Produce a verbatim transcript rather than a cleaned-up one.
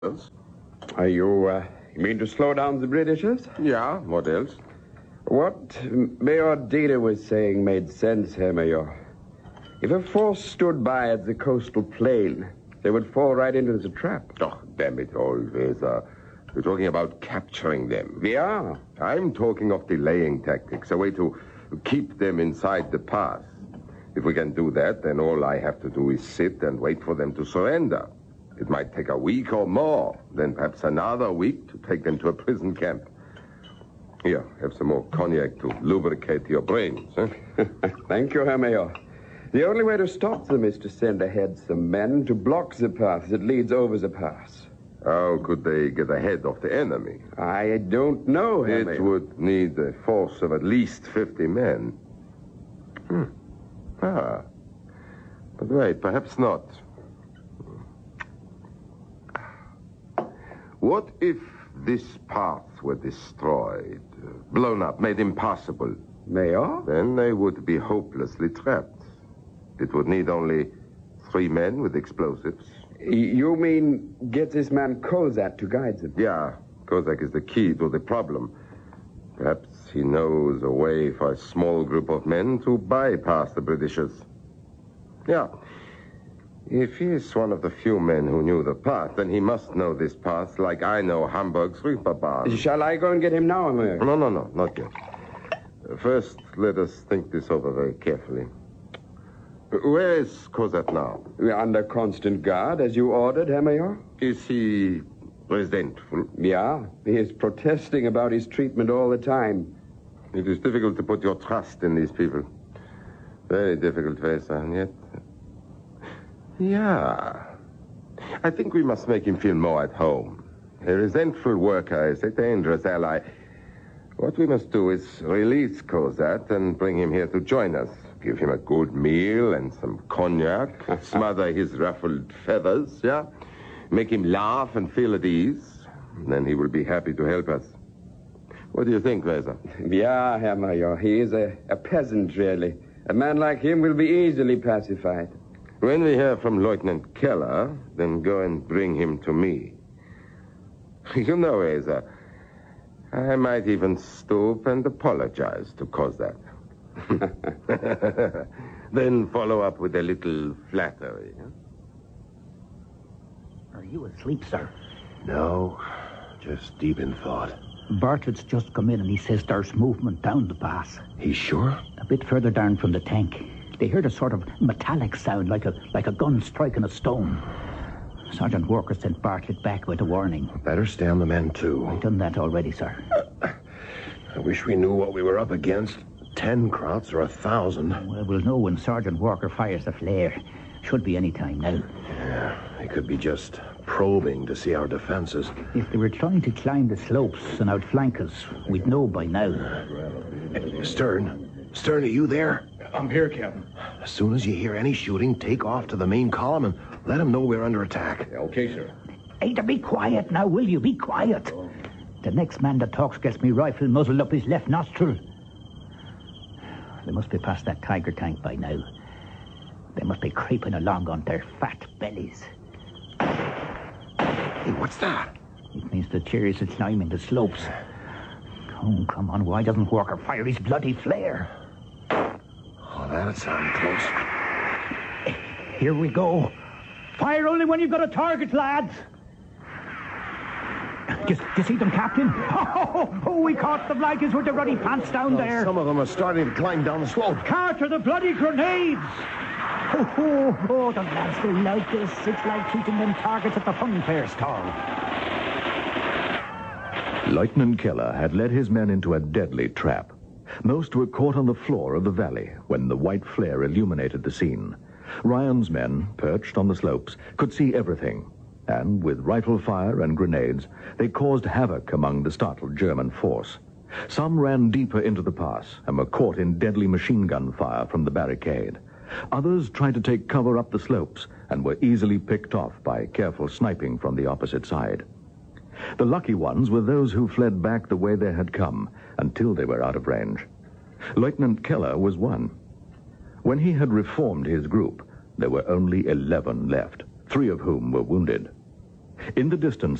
Are you, uh, you mean to slow down the Britishers? Yeah, what else? What Mayor Data was saying made sense, Herr Mayor. If a force stood by at the coastal plain, they would fall right into the trap. Oh, damn it all, Weser. You're talking about capturing them. We are. I'm talking of delaying tactics, a way to keep them inside the pass. If we can do that, then all I have to do is sit and wait for them to surrender. It might take a week or more, then perhaps another week to take them to a prison camp. Here, have some more cognac to lubricate your brains. Huh? Thank you, Herr Mayor. The only way to stop them is to send ahead some men to block the path that leads over the pass. How could they get ahead of the enemy? I don't know, Herr It Mayor. would need a force of at least fifty men. Hmm. Ah. But wait, perhaps not. What if this path were destroyed, blown up, made impossible? Mayor? Then they would be hopelessly trapped. It would need only three men with explosives. You mean get this man Kozak to guide them? Yeah, Kozak is the key to the problem. Perhaps he knows a way for a small group of men to bypass the Britishers. Yeah. If he is one of the few men who knew the path, then he must know this path like I know Hamburg's Reeperbahn. Shall I go and get him now, Mayor? No, no, no, not yet. First, let us think this over very carefully. Where is Kozak now? We're under constant guard, as you ordered, Herr Mayor. Is he resentful? Yeah, he is protesting about his treatment all the time. It is difficult to put your trust in these people. Very difficult, Weser, and yet... Yeah. I think we must make him feel more at home. A resentful worker is a dangerous ally. What we must do is release Kozak and bring him here to join us. Give him a good meal and some cognac. Smother his ruffled feathers, yeah? Make him laugh and feel at ease. Then he will be happy to help us. What do you think, Weser? Yeah, Herr Mayor. He is a, a peasant, really. A man like him will be easily pacified. When we hear from Lieutenant Keller, then go and bring him to me. You know, Weser, I might even stoop and apologize to Kozak. Then follow up with a little flattery. Huh? Are you asleep, sir? No, just deep in thought. Bartlett's just come in and he says there's movement down the pass. He's sure? A bit further down from the tank. They heard a sort of metallic sound, like a like a gun striking a stone. Sergeant Walker sent Bartlett back with a warning. Better stay on the men, too. I've done that already, sir. I wish we knew what we were up against. Ten Krauts or a thousand. Well, we'll know when Sergeant Walker fires the flare. Should be any time now. Yeah, they could be just probing to see our defenses. If they were trying to climb the slopes and outflank us, we'd know by now. Hey, Stern. Stern, are you there? I'm here, Captain. As soon as you hear any shooting, take off to the main column and let them know we're under attack. Okay, sir. Hey, to be quiet now, will you? Be quiet. The next man that talks gets me rifle muzzled up his left nostril. They must be past that Tiger tank by now. They must be creeping along on their fat bellies. Hey, what's that? It means the chariots are climbing the slopes. Oh, come on, why doesn't Walker fire his bloody flare? Oh, that sounded close. Here we go. Fire only when you've got a target, lads. Do you, do you see them, Captain? Oh, oh, we caught the blankets with the ruddy pants down there. Some of them are starting to climb down the slope. Carter, the bloody grenades! Oh, oh, oh, the lads will like this. It's like shooting them targets at the fun fair stall. Lieutenant Keller had led his men into a deadly trap. Most were caught on the floor of the valley when the white flare illuminated the scene. Ryan's men, perched on the slopes, could see everything. And with rifle fire and grenades, they caused havoc among the startled German force. Some ran deeper into the pass and were caught in deadly machine gun fire from the barricade. Others tried to take cover up the slopes and were easily picked off by careful sniping from the opposite side. The lucky ones were those who fled back the way they had come until they were out of range. Lieutenant Keller was one. When he had reformed his group, there were only eleven left, three of whom were wounded. In the distance,